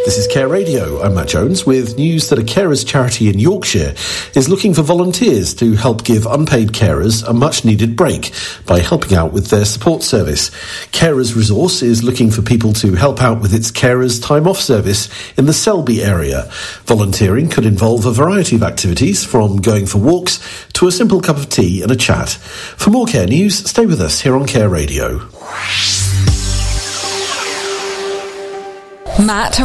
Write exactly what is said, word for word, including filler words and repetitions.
This is Care Radio. I'm Matt Jones with news that a carers charity in Yorkshire is looking for volunteers to help give unpaid carers a much-needed break by helping out with their support service. Carers Resource is looking for people to help out with its carers time off service in the Selby area. Volunteering could involve a variety of activities, from going for walks to a simple cup of tea and a chat. For more care news, stay with us here on Care Radio. Matt